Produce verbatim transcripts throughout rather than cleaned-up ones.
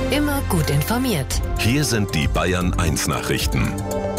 Immer gut informiert. Hier sind die Bayern eins Nachrichten.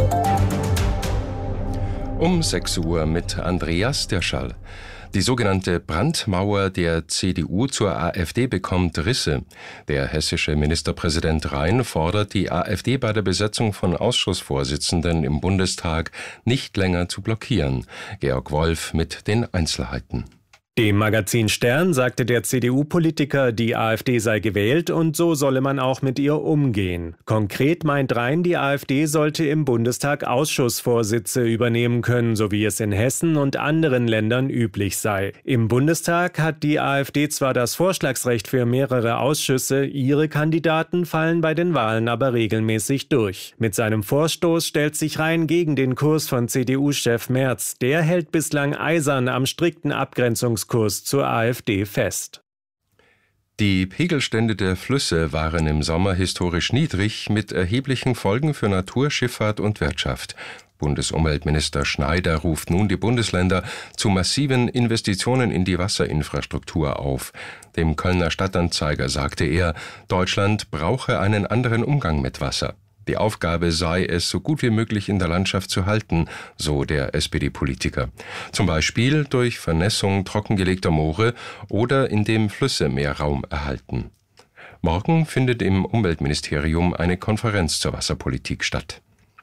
Um sechs Uhr mit Andreas Dirschall. Die sogenannte Brandmauer der C D U zur AfD bekommt Risse. Der hessische Ministerpräsident Rhein fordert, die AfD bei der Besetzung von Ausschussvorsitzenden im Bundestag nicht länger zu blockieren. Georg Wolf mit den Einzelheiten. Dem Magazin Stern sagte der C D U-Politiker, die AfD sei gewählt und so solle man auch mit ihr umgehen. Konkret meint Rhein, die AfD sollte im Bundestag Ausschussvorsitze übernehmen können, so wie es in Hessen und anderen Ländern üblich sei. Im Bundestag hat die AfD zwar das Vorschlagsrecht für mehrere Ausschüsse, ihre Kandidaten fallen bei den Wahlen aber regelmäßig durch. Mit seinem Vorstoß stellt sich Rhein gegen den Kurs von C D U-Chef Merz. Der hält bislang eisern am strikten Abgrenzungskurs Kurs zur AfD fest. Die Pegelstände der Flüsse waren im Sommer historisch niedrig, mit erheblichen Folgen für Natur, Schifffahrt und Wirtschaft. Bundesumweltminister Schneider ruft nun die Bundesländer zu massiven Investitionen in die Wasserinfrastruktur auf. Dem Kölner Stadtanzeiger sagte er, Deutschland brauche einen anderen Umgang mit Wasser. Die Aufgabe sei es, so gut wie möglich in der Landschaft zu halten, so der S P D-Politiker. Zum Beispiel durch Vernässung trockengelegter Moore oder indem Flüsse mehr Raum erhalten. Morgen findet im Umweltministerium eine Konferenz zur Wasserpolitik statt.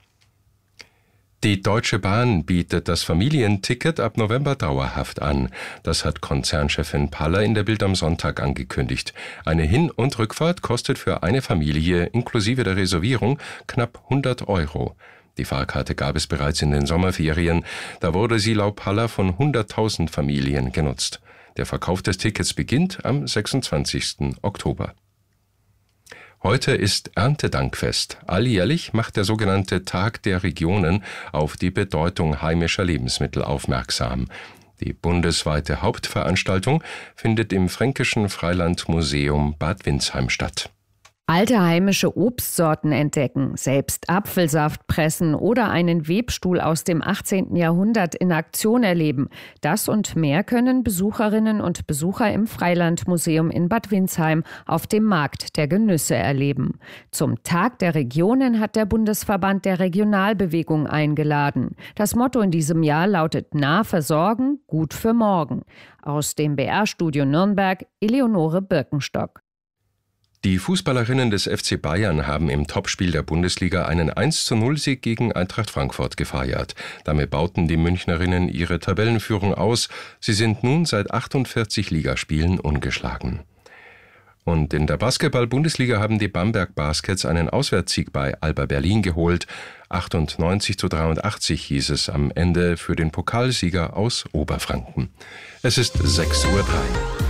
Die Deutsche Bahn bietet das Familienticket ab November dauerhaft an. Das hat Konzernchefin Paller in der Bild am Sonntag angekündigt. Eine Hin- und Rückfahrt kostet für eine Familie inklusive der Reservierung knapp hundert Euro. Die Fahrkarte gab es bereits in den Sommerferien. Da wurde sie laut Paller von hunderttausend Familien genutzt. Der Verkauf des Tickets beginnt am sechsundzwanzigsten Oktober. Heute ist Erntedankfest. Alljährlich macht der sogenannte Tag der Regionen auf die Bedeutung heimischer Lebensmittel aufmerksam. Die bundesweite Hauptveranstaltung findet im Fränkischen Freilandmuseum Bad Windsheim statt. Alte heimische Obstsorten entdecken, selbst Apfelsaft pressen oder einen Webstuhl aus dem achtzehnten Jahrhundert in Aktion erleben. Das und mehr können Besucherinnen und Besucher im Freilandmuseum in Bad Windsheim auf dem Markt der Genüsse erleben. Zum Tag der Regionen hat der Bundesverband der Regionalbewegung eingeladen. Das Motto in diesem Jahr lautet nah versorgen, gut für morgen. Aus dem B R-Studio Nürnberg, Eleonore Birkenstock. Die Fußballerinnen des F C Bayern haben im Topspiel der Bundesliga einen eins zu null Sieg gegen Eintracht Frankfurt gefeiert. Damit bauten die Münchnerinnen ihre Tabellenführung aus. Sie sind nun seit achtundvierzig Ligaspielen ungeschlagen. Und in der Basketball-Bundesliga haben die Bamberg Baskets einen Auswärtssieg bei Alba Berlin geholt. achtundneunzig zu dreiundachtzig hieß es am Ende für den Pokalsieger aus Oberfranken. Es ist sechs Uhr drei.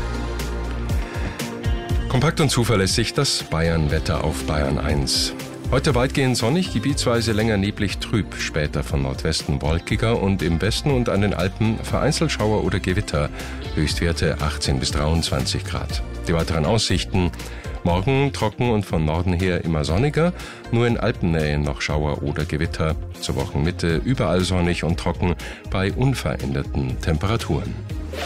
Kompakt und zuverlässig das Bayern-Wetter auf Bayern eins. Heute weitgehend sonnig, gebietsweise länger neblig trüb, später von Nordwesten wolkiger und im Westen und an den Alpen vereinzelt Schauer oder Gewitter. Höchstwerte achtzehn bis dreiundzwanzig Grad. Die weiteren Aussichten: Morgen trocken und von Norden her immer sonniger, nur in Alpennähe noch Schauer oder Gewitter. Zur Wochenmitte überall sonnig und trocken bei unveränderten Temperaturen.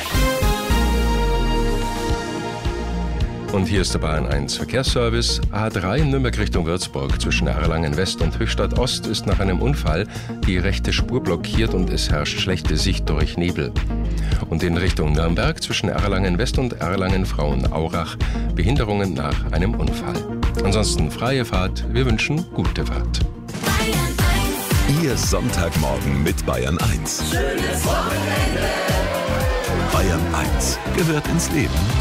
Und hier ist der Bayern eins Verkehrsservice. A drei Nürnberg Richtung Würzburg zwischen Erlangen West und Höchstadt Ost ist nach einem Unfall die rechte Spur blockiert und es herrscht schlechte Sicht durch Nebel. Und in Richtung Nürnberg zwischen Erlangen West und Erlangen Frauenaurach Behinderungen nach einem Unfall. Ansonsten freie Fahrt. Wir wünschen gute Fahrt. Ihr Sonntagmorgen mit Bayern eins. Schönes Wochenende. Bayern eins gehört ins Leben.